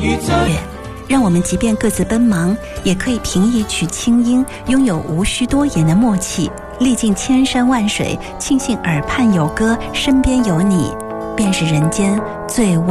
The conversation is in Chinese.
让我们即便各自奔忙，也可以凭一曲清音，拥有无需多言的默契。历尽千山万水，庆幸耳畔有歌，身边有你，便是人间最温